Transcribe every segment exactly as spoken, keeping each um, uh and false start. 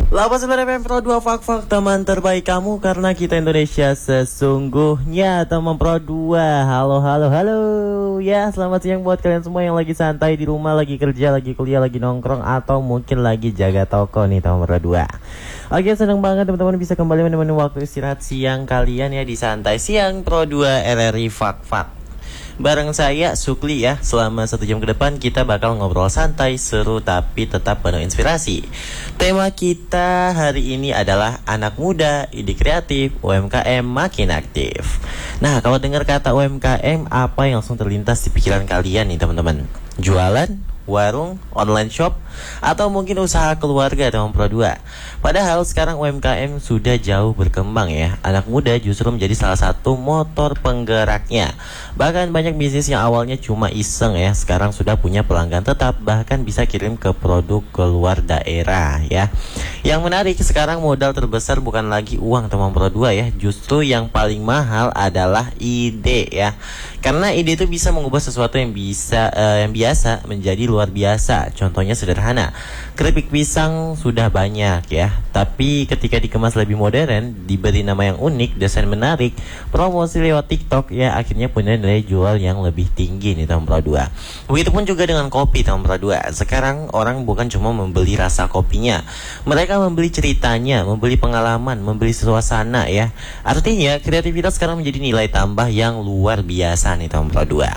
delapan sembilan F M Pro dua Fak-Fak, teman terbaik kamu karena kita Indonesia sesungguhnya. Teman Pro dua, halo halo halo. Ya, selamat siang buat kalian semua yang lagi santai di rumah, lagi kerja, lagi kuliah, lagi nongkrong, atau mungkin lagi jaga toko nih teman Pro dua. Oke, senang banget teman-teman bisa kembali menemani waktu istirahat siang kalian ya di Santai Siang Pro dua R R I Fak-Fak. Bareng saya Sukli ya. Selama satu jam ke depan kita bakal ngobrol santai, seru tapi tetap penuh inspirasi. Tema kita hari ini adalah anak muda, ide kreatif, U M K M makin aktif. Nah, kalau dengar kata U M K M, apa yang langsung terlintas di pikiran kalian nih teman-teman? Jualan, warung, online shop, atau mungkin usaha keluarga teman Pro dua. Padahal sekarang U M K M sudah jauh berkembang ya. Anak muda justru menjadi salah satu motor penggeraknya. Bahkan banyak bisnis yang awalnya cuma iseng ya, sekarang sudah punya pelanggan tetap, bahkan bisa kirim ke produk keluar daerah ya. Yang menarik sekarang modal terbesar bukan lagi uang teman Pro dua ya, justru yang paling mahal adalah ide ya. Karena ide itu bisa mengubah sesuatu yang bisa uh, yang biasa menjadi luar biasa. Contohnya sederhana, keripik pisang sudah banyak ya, tapi ketika dikemas lebih modern, diberi nama yang unik, desain menarik, promosi lewat TikTok ya, akhirnya punya nilai jual yang lebih tinggi nih teman Pro dua. Begitupun juga dengan kopi teman Pro dua. Sekarang orang bukan cuma membeli rasa kopinya, mereka membeli ceritanya, membeli pengalaman, membeli suasana ya. Artinya kreativitas sekarang menjadi nilai tambah yang luar biasa nih teman Pro dua.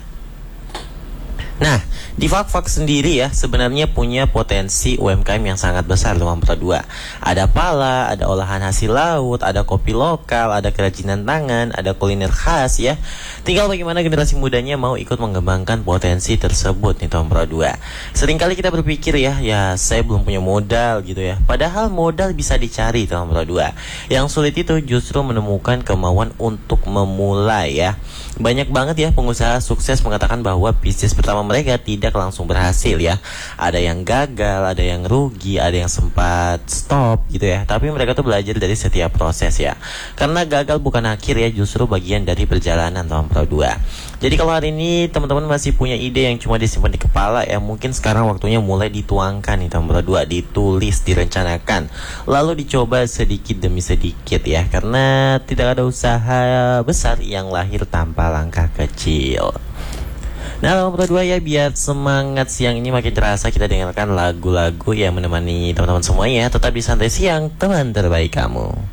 Nah, di Fak-Fak sendiri ya sebenarnya punya potensi U M K M yang sangat besar teman Pro dua. Ada pala, ada olahan hasil laut, ada kopi lokal, ada kerajinan tangan, ada kuliner khas ya. Tinggal bagaimana generasi mudanya mau ikut mengembangkan potensi tersebut nih teman Pro dua. Seringkali kita berpikir ya, ya saya belum punya modal gitu ya. Padahal modal bisa dicari teman Pro dua. Yang sulit itu justru menemukan kemauan untuk memulai ya. Banyak banget ya pengusaha sukses mengatakan bahwa bisnis pertama mereka tidak langsung berhasil ya. Ada yang gagal, ada yang rugi, ada yang sempat stop gitu ya. Tapi mereka tuh belajar dari setiap proses ya. Karena gagal bukan akhir ya, justru bagian dari perjalanan teman Pro dua. Jadi kalau hari ini teman-teman masih punya ide yang cuma disimpan di kepala ya, mungkin sekarang waktunya mulai dituangkan nih teman Pro dua, ditulis, direncanakan, lalu dicoba sedikit demi sedikit ya. Karena tidak ada usaha besar yang lahir tanpa langkah kecil. Nah, teman Pro dua ya, biar semangat siang ini makin terasa, kita dengarkan lagu-lagu yang menemani teman-teman semuanya. Tetap di Santai Siang, teman terbaik kamu.